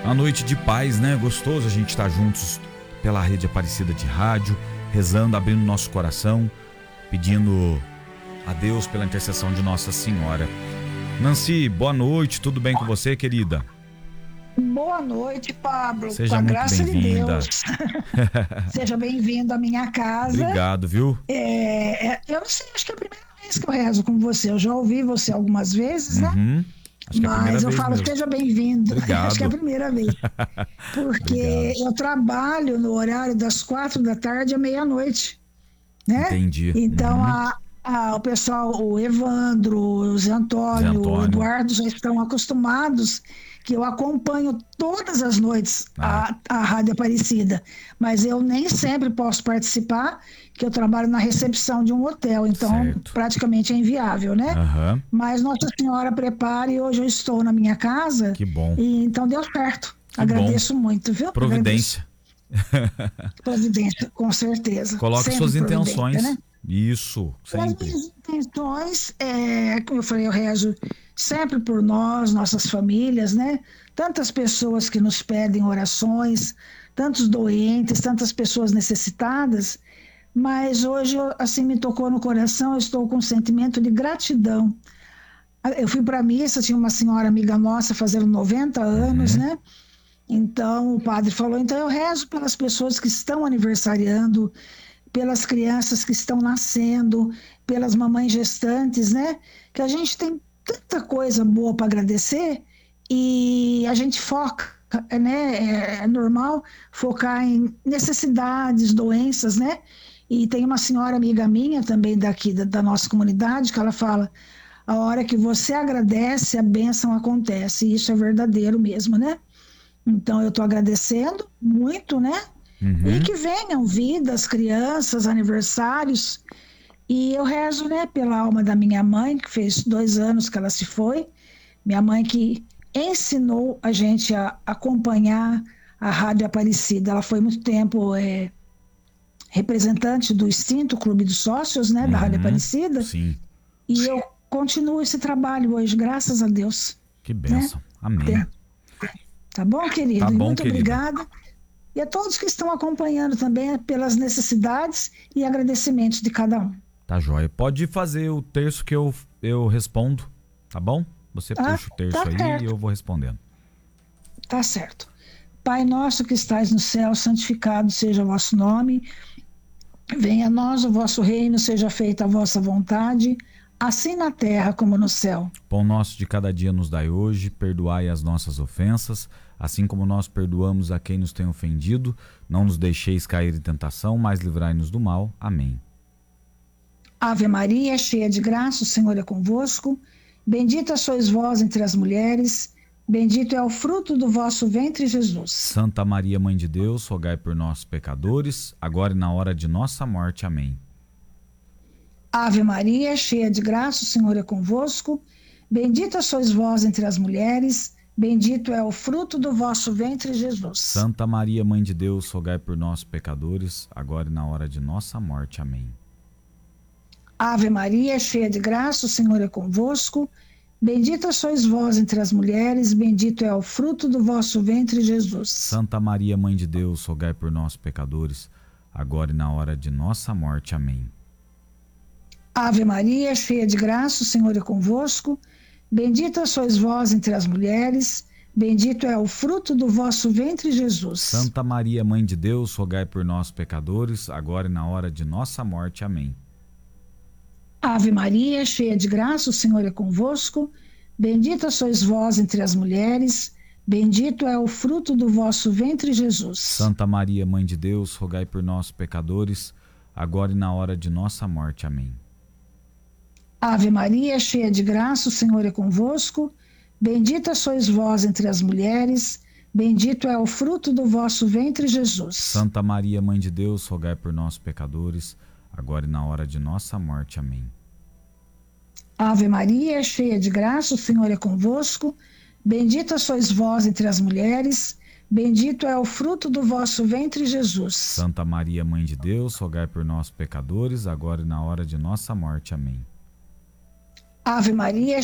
Uma noite de paz, né? Gostoso a gente estar juntos pela Rede Aparecida de Rádio, rezando, abrindo nosso coração, pedindo a Deus pela intercessão de Nossa Senhora. Nancy, boa noite, tudo bem com você, querida? Boa noite, Pablo. Seja com a muito graça bem-vinda. de Deus. Seja bem-vindo à minha casa. Obrigado, viu? Eu não sei, acho que é a primeira vez que eu rezo com você. Eu já ouvi você algumas vezes, né? Acho que é a primeira Mas eu vez falo, mesmo. seja bem-vindo. Obrigado. Acho que é a primeira vez. Porque Obrigado. eu trabalho no horário das 4 da tarde à meia-noite, né? Entendi. Então, o pessoal, o Evandro, o Zé Antônio, o Eduardo já estão acostumados que eu acompanho todas as noites a Rádio Aparecida, mas eu nem sempre posso participar, que eu trabalho na recepção de um hotel, então praticamente é inviável, né? Mas Nossa Senhora prepara e hoje eu estou na minha casa. Que bom. E então deu certo. Agradeço muito, viu? Providência. Providência, com certeza. Coloque sempre suas intenções. Né? Isso, sempre. As minhas intenções, como eu falei, eu rezo sempre por nós, nossas famílias, né? Tantas pessoas que nos pedem orações, tantos doentes, tantas pessoas necessitadas, mas hoje, assim, me tocou no coração, eu estou com um sentimento de gratidão. Eu fui para a missa, tinha uma senhora amiga nossa fazendo 90 anos, né? Então, o padre falou, então eu rezo pelas pessoas que estão aniversariando, pelas crianças que estão nascendo, pelas mamães gestantes, né? Que a gente tem tanta coisa boa para agradecer e a gente foca, né? É normal focar em necessidades, doenças, né? E tem uma senhora amiga minha também daqui da nossa comunidade que ela fala, a hora que você agradece, a bênção acontece. E isso é verdadeiro mesmo, né? Então eu estou agradecendo muito, né? E que venham vidas, crianças, aniversários. E eu rezo, né, pela alma da minha mãe, que fez 2 anos que ela se foi. Minha mãe que ensinou a gente a acompanhar a Rádio Aparecida. Ela foi muito tempo representante do extinto Clube dos Sócios, né, da Rádio Aparecida. Sim. E eu continuo esse trabalho hoje, graças a Deus. Que bênção. Né? Amém. Tá bom, querido? Tá bom, muito querida. obrigada. E a todos que estão acompanhando também pelas necessidades e agradecimentos de cada um. Tá joia. Pode fazer o terço que eu respondo, tá bom? Você puxa o terço aí certo. e eu vou respondendo. Tá certo. Pai nosso que estais no céu, santificado seja o vosso nome. Venha a nós o vosso reino, seja feita a vossa vontade, assim na terra como no céu. Pão nosso de cada dia nos dai hoje, perdoai as nossas ofensas, assim como nós perdoamos a quem nos tem ofendido. Não nos deixeis cair em tentação, mas livrai-nos do mal. Amém. Ave Maria, cheia de graça, o Senhor é convosco. Bendita sois vós entre as mulheres, bendito é o fruto do vosso ventre, Jesus. Santa Maria, Mãe de Deus, rogai por nós, pecadores, agora e na hora de nossa morte. Amém. Ave Maria, cheia de graça, o Senhor é convosco. Bendita sois vós entre as mulheres, bendito é o fruto do vosso ventre, Jesus. Santa Maria, Mãe de Deus, rogai por nós, pecadores, agora e na hora de nossa morte. Amém. Ave Maria, cheia de graça, o Senhor é convosco. Bendita sois vós entre as mulheres, bendito é o fruto do vosso ventre, Jesus. Santa Maria, Mãe de Deus, rogai por nós, pecadores, agora e na hora de nossa morte. Amém. Ave Maria, cheia de graça, o Senhor é convosco. Bendita sois vós entre as mulheres, bendito é o fruto do vosso ventre, Jesus. Santa Maria, Mãe de Deus, rogai por nós, pecadores, agora e na hora de nossa morte. Amém. Ave Maria, cheia de graça, o Senhor é convosco. Bendita sois vós entre as mulheres, bendito é o fruto do vosso ventre, Jesus. Santa Maria, Mãe de Deus, rogai por nós, pecadores, agora e na hora de nossa morte. Amém. Ave Maria, cheia de graça, o Senhor é convosco. Bendita sois vós entre as mulheres, bendito é o fruto do vosso ventre, Jesus. Santa Maria, Mãe de Deus, rogai por nós, pecadores, agora e na hora de nossa morte. Amém. Ave Maria, cheia de graça, o Senhor é convosco. Bendita sois vós entre as mulheres, bendito é o fruto do vosso ventre, Jesus. Santa Maria, Mãe de Deus, rogai por nós, pecadores, agora e na hora de nossa morte. Amém. Ave Maria,